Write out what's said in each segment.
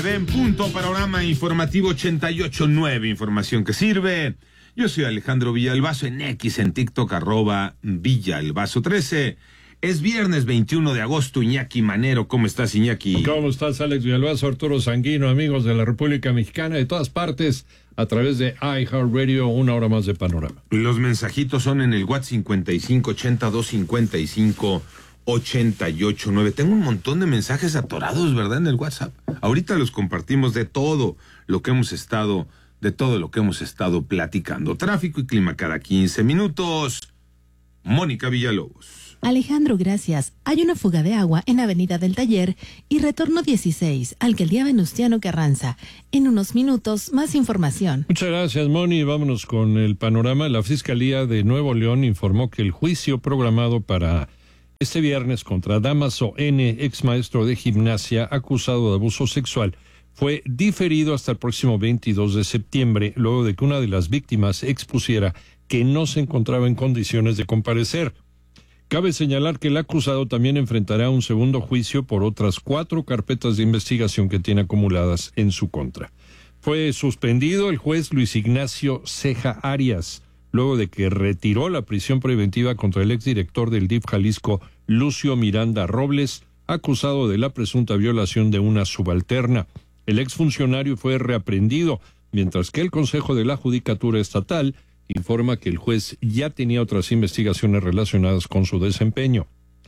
9 en punto, panorama informativo 88.9, información que sirve. Yo soy Alejandro Villalbazo, en X, en TikTok, @Villalbazo13. Es viernes 21 de agosto, Iñaki Manero. ¿Cómo estás, Iñaki? ¿Cómo estás, Alex Villalbazo, Arturo Sanguino, amigos de la República Mexicana, de todas partes, a través de iHeartRadio, una hora más de panorama? Los mensajitos son en el WhatsApp 5580-255-88.9. Tengo un montón de mensajes atorados, ¿verdad?, en el WhatsApp. Ahorita los compartimos de todo lo que hemos estado platicando. Tráfico y clima cada 15 minutos. Mónica Villalobos. Alejandro, gracias. Hay una fuga de agua en Avenida del Taller y retorno 16, Alcaldía Venustiano Carranza. En unos minutos, más información. Muchas gracias, Moni. Vámonos con el panorama. La Fiscalía de Nuevo León informó que el juicio programado para este viernes contra Damaso N., ex maestro de gimnasia acusado de abuso sexual, fue diferido hasta el próximo 22 de septiembre, luego de que una de las víctimas expusiera que no se encontraba en condiciones de comparecer. Cabe señalar que el acusado también enfrentará un segundo juicio por otras 4 carpetas de investigación que tiene acumuladas en su contra. Fue suspendido el juez Luis Ignacio Ceja Arias, luego de que retiró la prisión preventiva contra el exdirector del DIF Jalisco, Lucio Miranda Robles, acusado de la presunta violación de una subalterna. El exfuncionario fue reaprendido, mientras que el Consejo de la Judicatura Estatal informa que el juez ya tenía otras investigaciones relacionadas con su desempeño.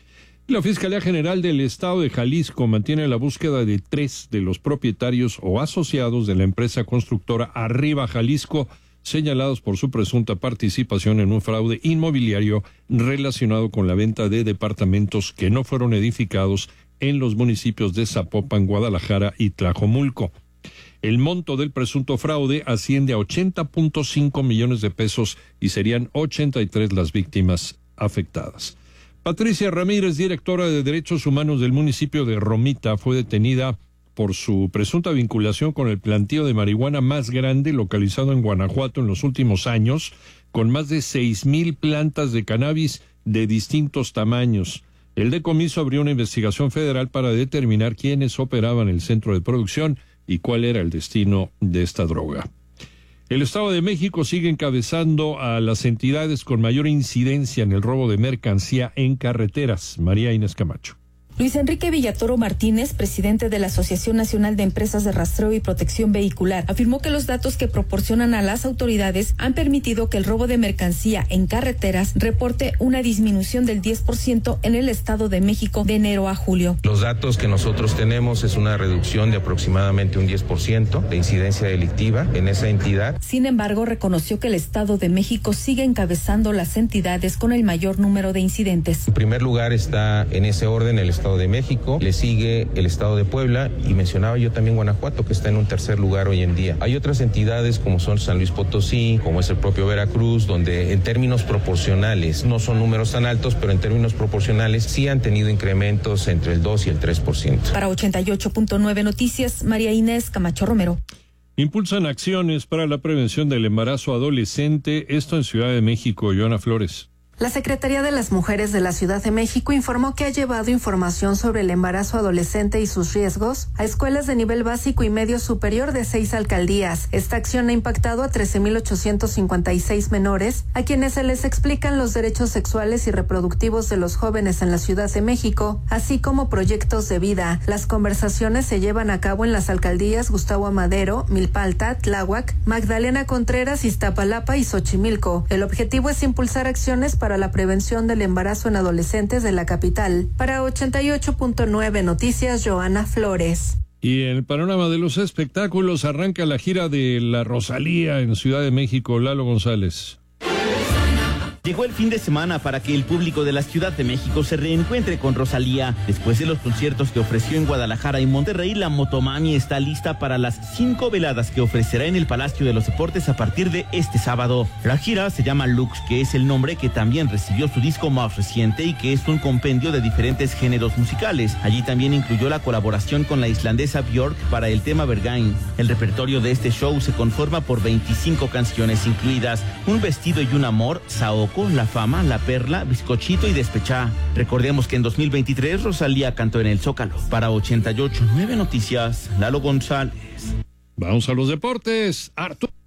La Fiscalía General del Estado de Jalisco mantiene la búsqueda de 3 de los propietarios o asociados de la empresa constructora Arriba Jalisco, señalados por su presunta participación en un fraude inmobiliario relacionado con la venta de departamentos que no fueron edificados en los municipios de Zapopan, Guadalajara y Tlajomulco. El monto del presunto fraude asciende a 80.5 millones de pesos y serían 83 las víctimas afectadas. Patricia Ramírez, directora de Derechos Humanos del municipio de Romita, fue detenida por su presunta vinculación con el plantío de marihuana más grande localizado en Guanajuato en los últimos años, con más de 6,000 plantas de cannabis de distintos tamaños. El decomiso abrió una investigación federal para determinar quiénes operaban el centro de producción y cuál era el destino de esta droga. El Estado de México sigue encabezando a las entidades con mayor incidencia en el robo de mercancía en carreteras. María Inés Camacho. Luis Enrique Villatoro Martínez, presidente de la Asociación Nacional de Empresas de Rastreo y Protección Vehicular, afirmó que los datos que proporcionan a las autoridades han permitido que el robo de mercancía en carreteras reporte una disminución del 10% en el Estado de México de enero a julio. Los datos que nosotros tenemos es una reducción de aproximadamente un 10% de incidencia delictiva en esa entidad. Sin embargo, reconoció que el Estado de México sigue encabezando las entidades con el mayor número de incidentes. En primer lugar está en ese orden el Estado de México, le sigue el Estado de Puebla y mencionaba yo también Guanajuato, que está en un tercer lugar hoy en día. Hay otras entidades como son San Luis Potosí, como es el propio Veracruz, donde en términos proporcionales no son números tan altos, pero en términos proporcionales sí han tenido incrementos entre el 2 y el 3%. Para 88.9 Noticias, María Inés Camacho Romero. Impulsan acciones para la prevención del embarazo adolescente, esto en Ciudad de México. Joana Flores. La Secretaría de las Mujeres de la Ciudad de México informó que ha llevado información sobre el embarazo adolescente y sus riesgos a escuelas de nivel básico y medio superior de 6 alcaldías. Esta acción ha impactado a 13,856 menores, a quienes se les explican los derechos sexuales y reproductivos de los jóvenes en la Ciudad de México, así como proyectos de vida. Las conversaciones se llevan a cabo en las alcaldías Gustavo Amadero, Milpalta, Tláhuac, Magdalena Contreras, Iztapalapa y Xochimilco. El objetivo es impulsar acciones para la prevención del embarazo en adolescentes de la capital. Para 88.9 Noticias, Joana Flores. Y en el panorama de los espectáculos arranca la gira de la Rosalía en Ciudad de México. Lalo González. Llegó el fin de semana para que el público de la Ciudad de México se reencuentre con Rosalía. Después de los conciertos que ofreció en Guadalajara y Monterrey, la Motomami está lista para las 5 veladas que ofrecerá en el Palacio de los Deportes a partir de este sábado. La gira se llama Lux, que es el nombre que también recibió su disco más reciente y que es un compendio de diferentes géneros musicales. Allí también incluyó la colaboración con la islandesa Björk para el tema Berghain. El repertorio de este show se conforma por 25 canciones, incluidas Un vestido y un amor, Saoko, Coco, La Fama, La Perla, Bizcochito y Despechá. Recordemos que en 2023 Rosalía cantó en el Zócalo. Para 88.9 Noticias, Lalo González. Vamos a los deportes, Arturo.